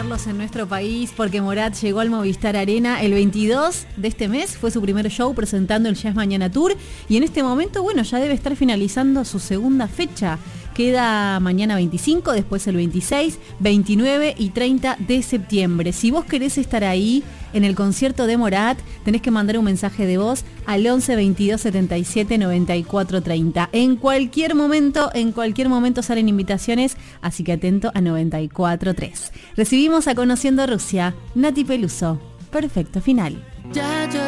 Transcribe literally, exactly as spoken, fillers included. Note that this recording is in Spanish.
tenerlos en nuestro país porque Morat llegó al Movistar Arena el veintidós de este mes, fue su primer show presentando el Jazz Mañana Tour y en este momento, bueno, ya debe estar finalizando su segunda fecha. Queda mañana veinticinco, después el veintiséis, veintinueve y treinta de septiembre. Si vos querés estar ahí en el concierto de Morat, tenés que mandar un mensaje de voz al once veintidós setenta y siete noventa y cuatro treinta. En cualquier momento, en cualquier momento salen invitaciones, así que atento a noventa y cuatro tres. Recibimos a Conociendo Rusia, Nati Peluso. Perfecto final. Ya